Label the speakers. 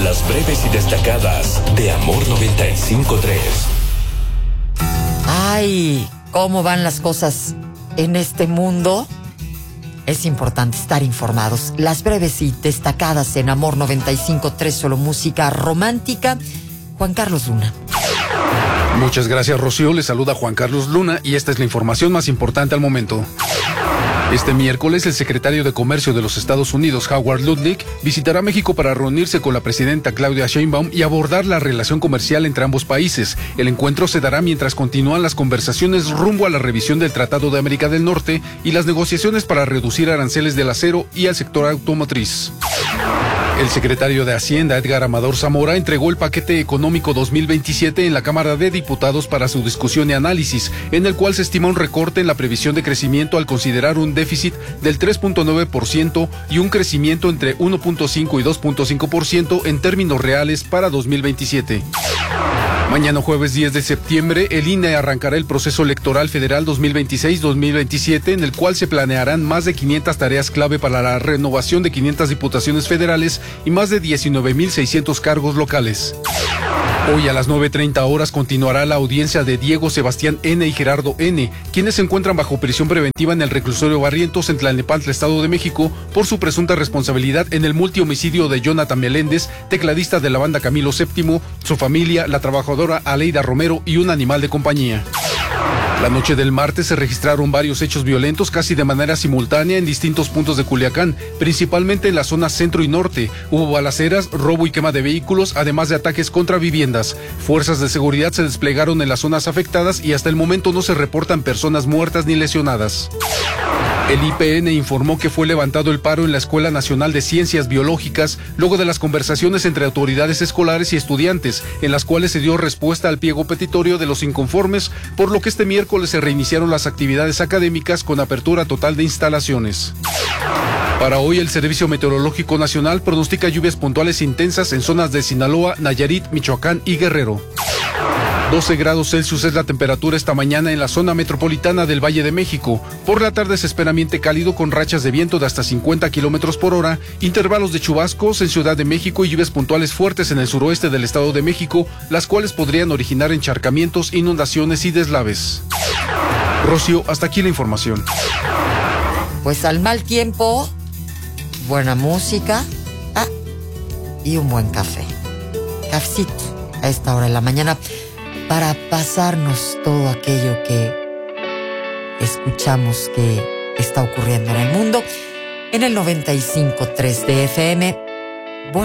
Speaker 1: Las breves y destacadas de Amor 95.3.
Speaker 2: Ay, ¿cómo van las cosas en este mundo? Es importante estar informados. Las breves y destacadas en Amor 95.3, solo música romántica. Juan Carlos Luna.
Speaker 3: Muchas gracias, Rocío. Le saluda Juan Carlos Luna y esta es la información más importante al momento. Este miércoles, el secretario de Comercio de los Estados Unidos, Howard Lutnick, visitará México para reunirse con la presidenta Claudia Sheinbaum y abordar la relación comercial entre ambos países. El encuentro se dará mientras continúan las conversaciones rumbo a la revisión del Tratado de América del Norte y las negociaciones para reducir aranceles del acero y al sector automotriz. El secretario de Hacienda, Edgar Amador Zamora, entregó el paquete económico 2027 en la Cámara de Diputados para su discusión y análisis, en el cual se estima un recorte en la previsión de crecimiento al considerar un déficit del 3.9% y un crecimiento entre 1.5 y 2.5% en términos reales para 2027. Mañana jueves 10 de septiembre, el INE arrancará el proceso electoral federal 2026-2027, en el cual se planearán más de 500 tareas clave para la renovación de 500 diputaciones federales y más de 19,600 cargos locales. Hoy a las 9:30 horas continuará la audiencia de Diego Sebastián N. y Gerardo N., quienes se encuentran bajo prisión preventiva en el reclusorio Barrientos en Tlalnepantla, Estado de México, por su presunta responsabilidad en el multihomicidio de Jonathan Meléndez, tecladista de la banda Camilo VII, su familia, la trabajadora Aleida Romero y un animal de compañía. La noche del martes se registraron varios hechos violentos casi de manera simultánea en distintos puntos de Culiacán, principalmente en la zona centro y norte. Hubo balaceras, robo y quema de vehículos, además de ataques contra viviendas. Fuerzas de seguridad se desplegaron en las zonas afectadas y hasta el momento no se reportan personas muertas ni lesionadas. El IPN informó que fue levantado el paro en la Escuela Nacional de Ciencias Biológicas luego de las conversaciones entre autoridades escolares y estudiantes, en las cuales se dio respuesta al pliego petitorio de los inconformes, por lo que este miércoles se reiniciaron las actividades académicas con apertura total de instalaciones. Para hoy, el Servicio Meteorológico Nacional pronostica lluvias puntuales intensas en zonas de Sinaloa, Nayarit, Michoacán y Guerrero. 12 grados Celsius es la temperatura esta mañana en la zona metropolitana del Valle de México. Por la tarde se espera ambiente cálido con rachas de viento de hasta 50 kilómetros por hora, intervalos de chubascos en Ciudad de México y lluvias puntuales fuertes en el suroeste del Estado de México, las cuales podrían originar encharcamientos, inundaciones y deslaves. Rocío, hasta aquí la información.
Speaker 2: Pues al mal tiempo, buena música y un buen café. Cafecito a esta hora de la mañana, para pasarnos todo aquello que escuchamos que está ocurriendo en el mundo, en el 95.3 de FM